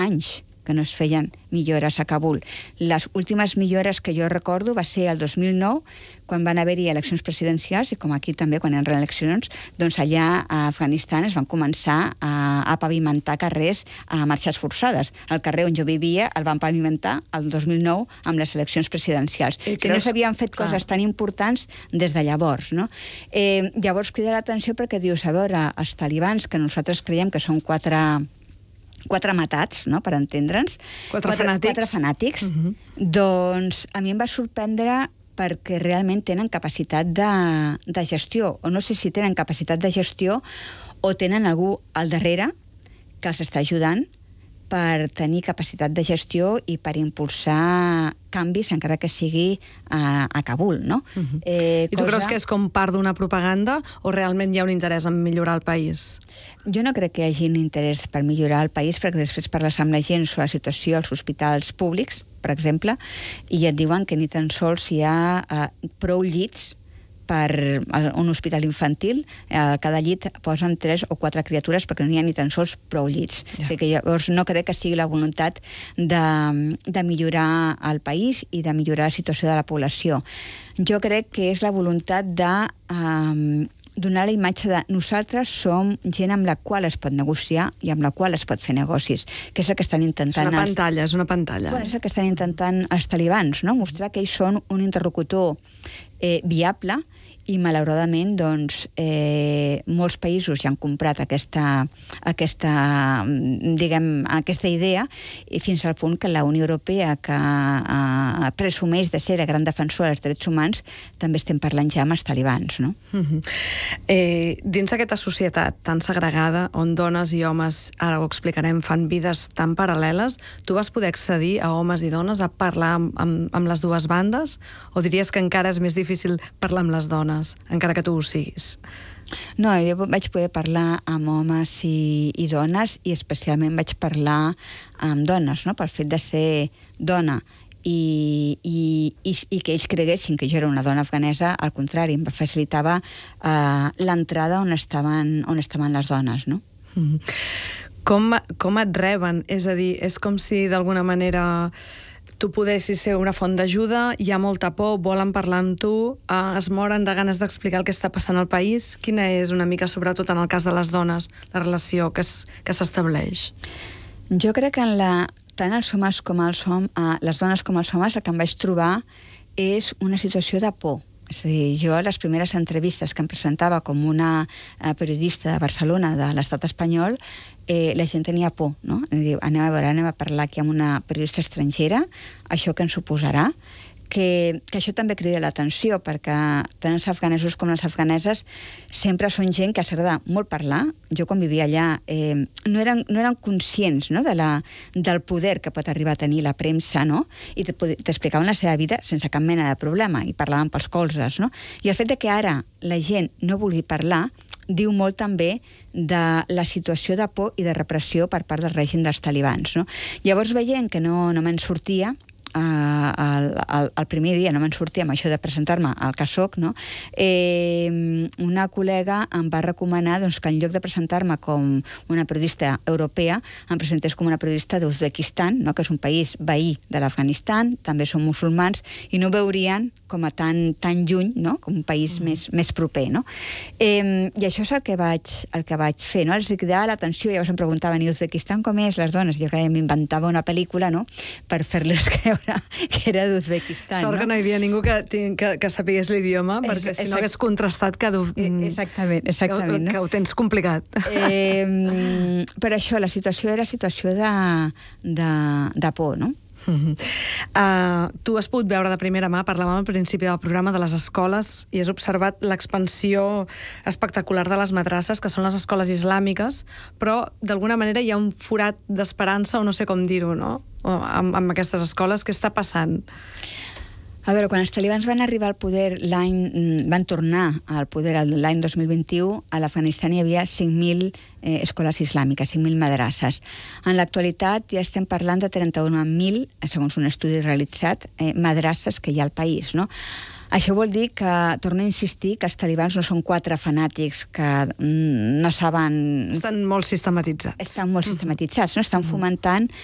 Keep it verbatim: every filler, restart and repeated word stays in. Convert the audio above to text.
anys que no es feien millores a Kabul. Les últimes millores que jo recordo va ser el dos mil nou, quan van haver-hi eleccions presidencials, i com aquí també, quan eren eleccions, doncs allà a Afganistan es van començar a, a pavimentar carrers a marxes forçades. El carrer on jo vivia el van pavimentar el dos mil nou amb les eleccions presidencials. I creus... no s'havien fet Clar. coses tan importants des de llavors, no? Eh, llavors crida l'atenció perquè dius, a veure, els talibans, que nosaltres creiem que són quatre... quatre matats, no?, per entendre'ns. Quatre, quatre fanàtics. Quatre fanàtics. Uh -huh. Doncs a mi em va sorprendre perquè realment tenen capacitat de, de gestió, o no sé si tenen capacitat de gestió o tenen algú al darrere que els està ajudant per tenir capacitat de gestió i per impulsar canvis, encara que sigui a, a Kabul, no? Uh-huh. eh, I tu cosa... creus que és com part d'una propaganda o realment hi ha un interès en millorar el país? Jo no crec que hi hagi un interès per millorar el país, perquè després parles amb la gent sobre la situació als hospitals públics, per exemple, i et diuen que ni tan sols hi ha uh, prou llits per un hospital infantil. A cada llit posen tres o quatre criatures perquè no hi ha ni tan sols prou llits. Yeah. O sigui que llavors no crec que sigui la voluntat de, de millorar el país i de millorar la situació de la població. Jo crec que és la voluntat de um, donar la imatge de nosaltres som gent amb la qual es pot negociar i amb la qual es pot fer negocis, que és el que estan intentant... És una pantalla, els... és una pantalla. Bueno, és el que estan intentant els talibans, no? Mostrar que ells són un interlocutor eh, viable, i malauradament doncs, eh, molts països ja han comprat aquesta, aquesta, diguem, aquesta idea, i fins al punt que la Unió Europea, que eh, presumeix de ser la gran defensora dels drets humans, també estem parlant ja amb els talibans, no? Uh-huh. eh, dins d'aquesta societat tan segregada, on dones i homes, ara ho explicarem, fan vides tan paral·leles, tu vas poder accedir a homes i dones a parlar amb, amb, amb les dues bandes? O diries que encara és més difícil parlar amb les dones, encara que tu ho siguis? No, jo vaig poder parlar amb homes i, i dones, i especialment vaig parlar amb dones, no?, pel fet de ser dona, i, i, i, i que ells creguessin que jo era una dona afganesa. Al contrari, em facilitava eh, l'entrada on estaven, on estaven les dones, no? Mm-hmm. Com, com et reben? És a dir, és com si d'alguna manera tu podessis ser una font d'ajuda, hi ha molta por, volen parlar amb tu, eh, es moren de ganes d'explicar el que està passant al país. Quina és una mica, sobretot en el cas de les dones, la relació que s'estableix? Jo crec que en la, tant els homes com els homes, eh, les dones com els homes, el que em vaig trobar és una situació de por. És a dir, jo a les primeres entrevistes que em presentava com una eh, periodista de Barcelona, de l'estat espanyol, eh, la gent tenia por, no? Diu, anem a veure, anem a parlar aquí amb una periodista estrangera, això que ens suposarà, que, que això també crida l'atenció, perquè tant els afganesos com les afganeses sempre són gent que els agrada molt parlar. Jo quan vivia allà eh, no, eren, no eren conscients, no?, de la, del poder que pot arribar a tenir la premsa, no?, i t'explicaven la seva vida sense cap mena de problema, i parlaven pels colzes, no? I el fet de que ara la gent no vulgui parlar diu molt també de la situació de por i de repressió per part del règim dels talibans, no? Llavors, veient que no, no me'n sortia, Uh, el, el, el primer dia no me'n sortia amb això de presentar-me al que soc, no? eh, una col·lega em va recomanar doncs, que en lloc de presentar-me com una periodista europea em presentés com una periodista d'Uzbekistan, no?, que és un país veí de l'Afganistan, també són musulmans i no veurien com a tan, tan lluny, no?, com un país mm. més, més proper, no? Eh, i això és el que vaig, el que vaig fer, no? Els cridava l'atenció, i llavors em preguntaven, i Uzbekistan com és, les dones? Jo que m'inventava una pel·lícula, no?, per fer-les creure que era d'Uzbekistan. Sort, no?, que no hi havia ningú que, que, que sapigués l'idioma, perquè si no hagués contrastat que, exactament, exactament, que, no? que ho tens complicat. Eh, per això, la situació era situació de, de, de por, no? Uh-huh. Uh, tu has pogut veure de primera mà, parlàvem al principi del programa, de les escoles, i has observat l'expansió espectacular de les madrasses, que són les escoles islàmiques, però d'alguna manera hi ha un forat d'esperança, o no sé com dir-ho, no?, amb, amb aquestes escoles. Què està passant? A veure, quan els talibans van arribar al poder l'any, van tornar al poder l'any dos mil vint-i-u, a l'Afganistan hi havia cinc mil eh, escoles islàmiques, cinc mil madrasses. En l'actualitat ja estem parlant de trenta-un mil, segons un estudi realitzat, eh, madrasses que hi ha al país, no? Això vol dir que, torno a insistir, que els talibans no són quatre fanàtics que no saben... Estan molt sistematitzats. Estan molt sistematitzats, no? Estan fomentant